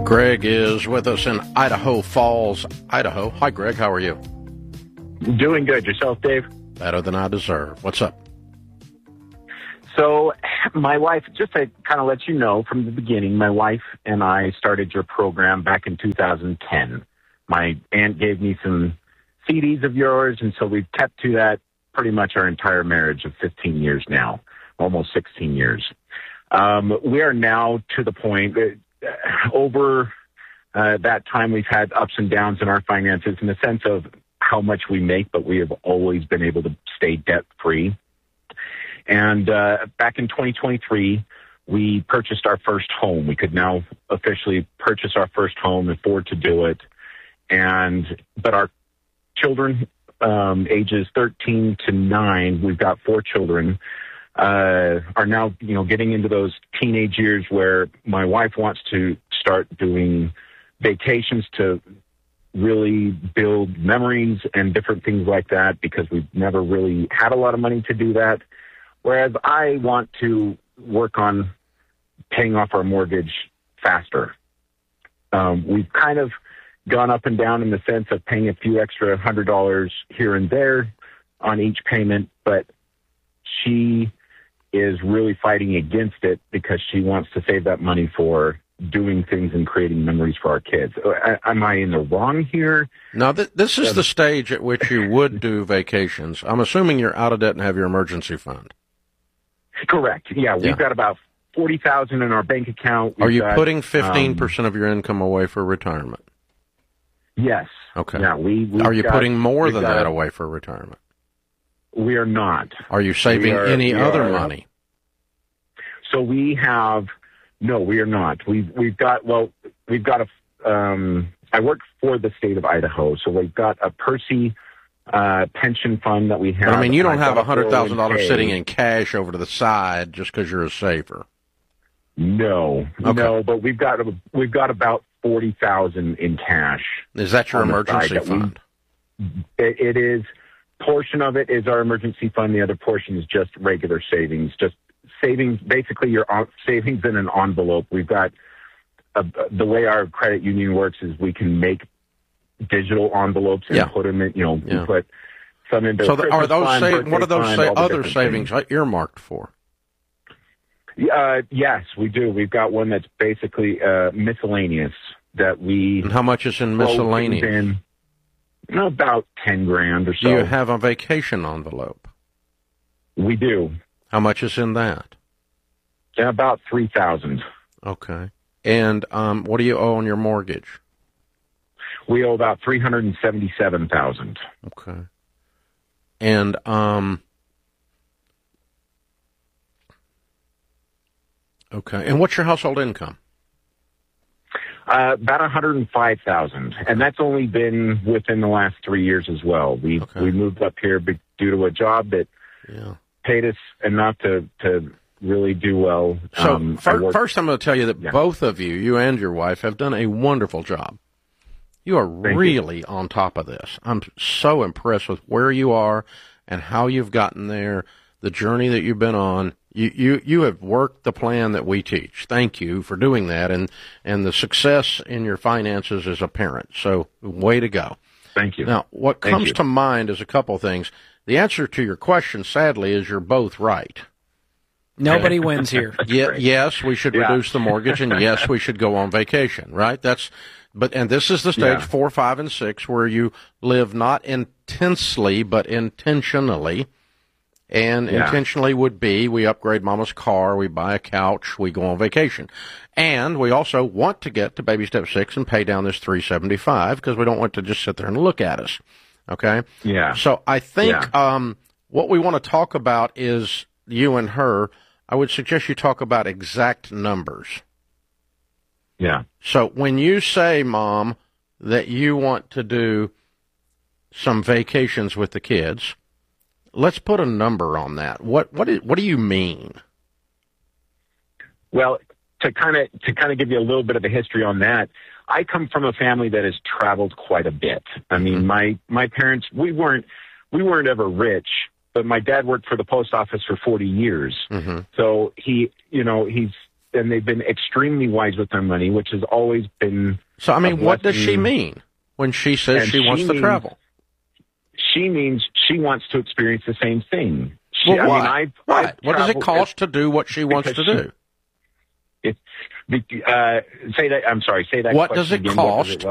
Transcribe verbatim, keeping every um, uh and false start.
Greg is with us in Idaho Falls, Idaho. Hi, Greg. How are you? Doing good. Yourself, Dave? Better than I deserve. What's up? So my wife, just to kind of let you know from the beginning, my wife and I started your program back in two thousand ten. My aunt gave me some C Ds of yours, and so we've kept to that pretty much our entire marriage of fifteen years now, almost sixteen years. Um, we are now to the point that over uh, that time we've had ups and downs in our finances in the sense of how much we make, but we have always been able to stay debt-free. And uh, back in twenty twenty-three, we purchased our first home. We could now officially purchase our first home, afford to do it. And but our children, um, ages thirteen to nine, we've got four children, uh, are now, you know, getting into those teenage years where my wife wants to start doing vacations to really build memories and different things like that, because we've never really had a lot of money to do that. Whereas I want to work on paying off our mortgage faster. Um, we've kind of gone up and down in the sense of paying a few extra hundred dollars here and there on each payment, but she is really fighting against it because she wants to save that money for doing things and creating memories for our kids. Am I in the wrong here? No, th- this is the stage at which you would do vacations. I'm assuming you're out of debt and have your emergency fund. Correct. Yeah, we've Yeah. got about forty thousand dollars in our bank account. We've Are you got, putting fifteen percent um, of your income away for retirement? Yes. Okay. Yeah, we, we've Are you got- putting more we've than got- that away for retirement? We are not. Are you saving We are- any we other are- money? So we have, no, we are not. We've, we've got, well, we've got a, um, I work for the state of Idaho, so we've got a Percy uh, pension fund that we have. But, I mean, you don't I've have got a one hundred thousand dollars four oh one k. sitting in cash over to the side just because you're a saver. No, Okay. no, but we've got, we've got about forty thousand in cash. Is that your on the emergency side that we- fund? It, it is, portion of it is our emergency fund. The other portion is just regular savings, just savings, basically your en- savings in an envelope. We've got, a, the way our credit union works is we can make digital envelopes and Yeah. put them in, you know, Yeah. we put some into So a the, are Christmas those fund, sa- birthday what are those fund, sa- all the other different savings things. earmarked for? Uh, yes, we do. We've got one that's basically uh, miscellaneous that we And how much is in throw miscellaneous? things in, about ten grand or so. Do you have a vacation envelope? We do. How much is in that? About three thousand. Okay. And um, what do you owe on your mortgage? We owe about three hundred and seventy-seven thousand. Okay. And um. Okay. And what's your household income? Uh, about one hundred and five thousand, and that's only been within the last three years as well. We Okay. we moved up here be- due to a job that Yeah. paid us enough to to really do well. So Um, I fir- worked- first, I'm going to tell you that Yeah. both of you, you and your wife, have done a wonderful job. You are Thank you. really on top of this. I'm so impressed with where you are and how you've gotten there, the journey that you've been on. You, you, you have worked the plan that we teach. Thank you for doing that. And, and the success in your finances is apparent. So way to go. Thank you. Now, what Thank comes you. to mind is a couple things. The answer to your question, sadly, is you're both right. Nobody wins here. Yeah, yes, we should Yeah. reduce the mortgage, and yes, we should go on vacation, right? That's, but, and this is the stage Yeah. four, five, and six where you live not intensely, but intentionally. And Yeah. intentionally would be we upgrade mama's car, we buy a couch, we go on vacation. And we also want to get to baby step six and pay down this three seventy-five because we don't want to just sit there and look at us. Okay? Yeah. So I think Yeah. um, what we want to talk about is you and her. I would suggest you talk about exact numbers. Yeah. So when you say, Mom, that you want to do some vacations with the kids, let's put a number on that. What what is, what do you mean? Well, to kind of to kind of give you a little bit of a history on that, I come from a family that has traveled quite a bit. I mean, Mm-hmm. my my parents, we weren't we weren't ever rich, but my dad worked for the post office for forty years. Mm-hmm. So he, you know, he's and they've been extremely wise with their money, which has always been. So, I mean, what does she mean when she says and she wants she to means, travel? She means she wants to experience the same thing. She, Well, I what? mean, I've, what? I've What does it traveled- cost to do what she wants to she, do? It, uh, say that. I'm sorry. Say that. What question does it again. cost What does it,